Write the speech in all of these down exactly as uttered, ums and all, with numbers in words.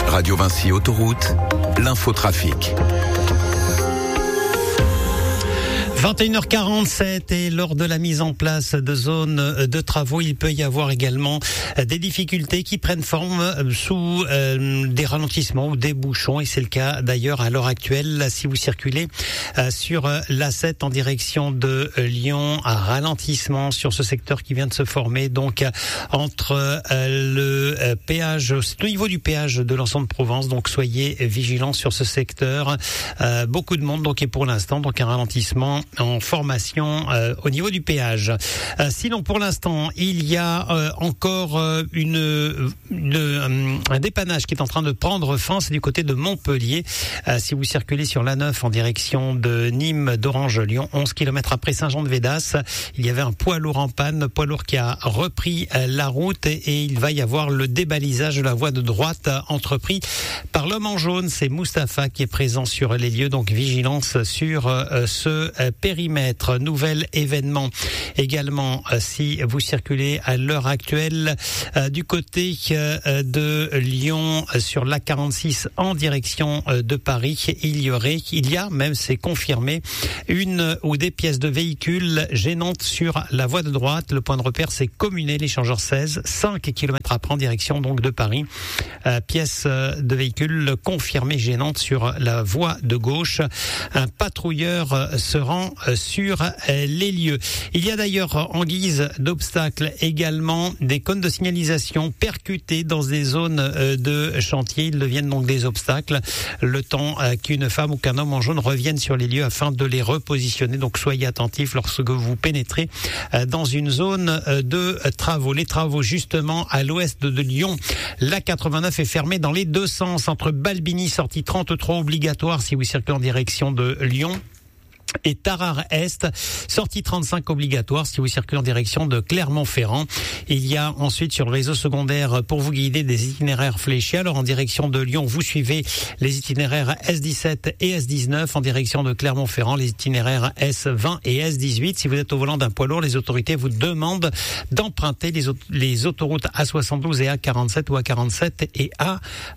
Radio Vinci Autoroute, l'infotrafic. vingt et une heures quarante-sept et lors de la mise en place de zones de travaux, il peut y avoir également des difficultés qui prennent forme sous euh, des ralentissements ou des bouchons. Et c'est le cas d'ailleurs à l'heure actuelle si vous circulez euh, sur l'A sept en direction de Lyon. Un ralentissement sur ce secteur qui vient de se former donc entre euh, le euh, péage, c'est au niveau du péage de l'ensemble de Provence. Donc soyez vigilants sur ce secteur. Euh, beaucoup de monde donc et pour l'instant donc un ralentissement en formation euh, au niveau du péage. Euh, sinon, pour l'instant, il y a euh, encore euh, une, une euh, un dépannage qui est en train de prendre fin. C'est du côté de Montpellier. Euh, si vous circulez sur l'A neuf en direction de Nîmes, d'Orange, Lyon, onze kilomètres après Saint-Jean-de-Védas, il y avait un poids lourd en panne, poids lourd qui a repris euh, la route et, et il va y avoir le débalisage de la voie de droite euh, entrepris par l'homme en jaune. C'est Mustapha qui est présent sur les lieux. Donc vigilance sur euh, ce euh, périmètre. Nouvel événement également euh, si vous circulez à l'heure actuelle euh, du côté euh, de Lyon euh, sur l'A quarante-six en direction euh, de Paris. Il y aurait, il y a même, c'est confirmé, une ou des pièces de véhicules gênantes sur la voie de droite. Le point de repère, c'est Communé, l'échangeur seize, cinq kilomètres après en direction donc de Paris. Euh, pièces de véhicules confirmées gênantes sur la voie de gauche. Un patrouilleur euh, se rend sur les lieux. Il y a d'ailleurs en guise d'obstacle également des cônes de signalisation percutés dans des zones de chantier. Ils deviennent donc des obstacles le temps qu'une femme ou qu'un homme en jaune revienne sur les lieux afin de les repositionner. Donc soyez attentifs lorsque vous pénétrez dans une zone de travaux. Les travaux justement à l'ouest de Lyon. L'A quatre-vingt-neuf est fermée dans les deux sens entre Balbini, sortie trente-trois obligatoire si vous circulez en direction de Lyon, et Tarare-Est, sortie trente-cinq obligatoire si vous circulez en direction de Clermont-Ferrand. Il y a ensuite sur le réseau secondaire pour vous guider des itinéraires fléchés. Alors en direction de Lyon, vous suivez les itinéraires S dix-sept et S dix-neuf. En direction de Clermont-Ferrand, les itinéraires S vingt et S dix-huit. Si vous êtes au volant d'un poids lourd, les autorités vous demandent d'emprunter les, les autoroutes A soixante-douze et A quarante-sept ou A quarante-sept et A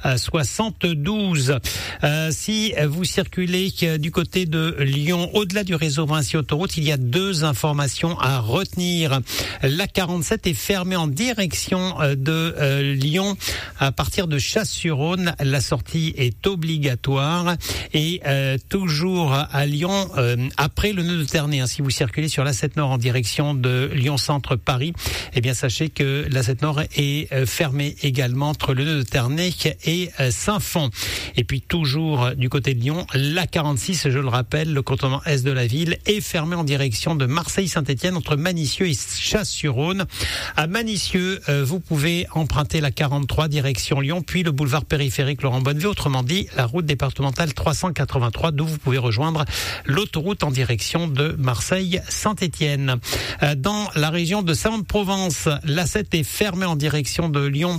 soixante-douze. Euh, si vous circulez du côté de Lyon, au-delà du réseau Vinci Autoroute, il y a deux informations à retenir. L'A quarante-sept est fermée en direction de euh, Lyon à partir de Chasse-sur-Rhône. La sortie est obligatoire et euh, toujours à Lyon euh, après le nœud de Ternay. Hein, si vous circulez sur l'A sept Nord en direction de Lyon Centre Paris, eh bien sachez que l'A sept Nord est euh, fermée également entre le nœud de Ternay et euh, Saint-Fond. Et puis toujours du côté de Lyon, l'A quarante-six, je le rappelle, le cantonnement est de la ville est fermé en direction de Marseille-Saint-Étienne entre Manicieux et Chasse-sur-Rhône. À Manicieux, euh, vous pouvez emprunter la quarante-trois direction Lyon, puis le boulevard périphérique Laurent Bonneville, autrement dit la route départementale trois cent quatre-vingt-trois, d'où vous pouvez rejoindre l'autoroute en direction de Marseille-Saint-Étienne. Euh, dans la région de Salon-de-Provence, l'A sept est fermée en direction de Lyon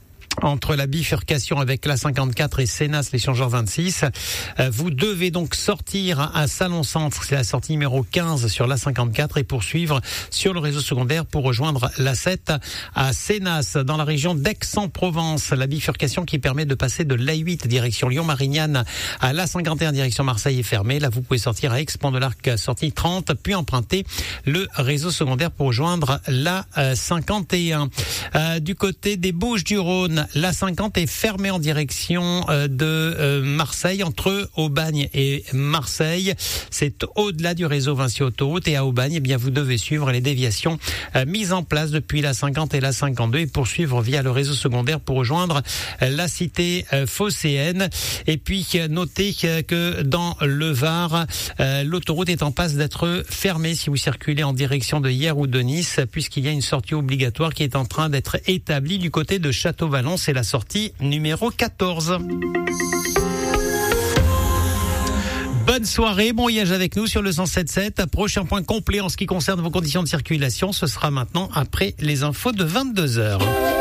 entre la bifurcation avec l'A cinquante-quatre et Sénas, l'échangeur vingt-six. Euh, vous devez donc sortir à Salon-Centre, c'est la sortie numéro quinze sur l'A cinquante-quatre et poursuivre sur le réseau secondaire pour rejoindre l'A sept à Sénas. Dans la région d'Aix-en-Provence, la bifurcation qui permet de passer de l'A huit direction Lyon-Marignane à l'A cinquante et un direction Marseille est fermée. Là, vous pouvez sortir à Aix-Pont-de-l'Arc, sortie trente, puis emprunter le réseau secondaire pour rejoindre l'A cinquante et un. Euh, du côté des Bouches-du-Rhône, l'A cinquante est fermée en direction euh, de euh, Marseille, entre Aubagne et Marseille. C'est au-delà du réseau Vinci Autoroute et à Aubagne, eh bien vous devez suivre les déviations euh, mises en place depuis l'A cinquante et l'A cinquante-deux et poursuivre via le réseau secondaire pour rejoindre euh, la cité euh, phocéenne. Et puis euh, notez que, que dans le Var, euh, l'autoroute est en passe d'être fermée si vous circulez en direction de Hyères ou de Nice, puisqu'il y a une sortie obligatoire qui est en train d'être établie du côté de Château-Vallon. C'est la sortie numéro quatorze. Bonne soirée, bon voyage avec nous sur le cent sept sept. Prochain point complet en ce qui concerne vos conditions de circulation, ce sera maintenant après les infos de vingt-deux heures.